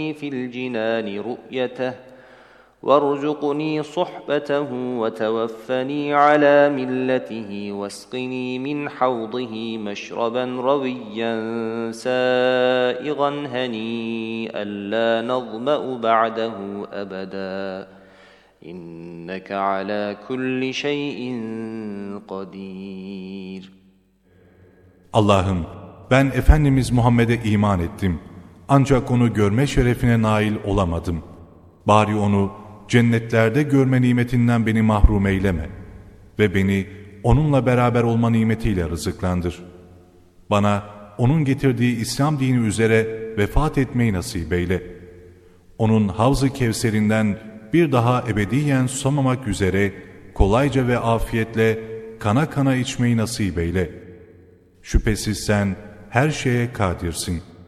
في الجنان رؤيته وارزقني صحبته وتوفني على ملته واسقني من حوضه مشربا رويا سائغا هنيئا لا نظمأ بعده أبدا إنك على كل شيء قدير. Allah'ım, ben Efendimiz Muhammed'e iman ettim. Ancak onu görme şerefine nail olamadım. Bari onu cennetlerde görme nimetinden beni mahrum eyleme ve beni onunla beraber olma nimetiyle rızıklandır. Bana onun getirdiği İslam dini üzere vefat etmeyi nasip eyle. Onun Havz-ı Kevser'inden bir daha ebediyen susamamak üzere kolayca ve afiyetle kana kana içmeyi nasip eyle. Şüphesiz sen her şeye kadirsin.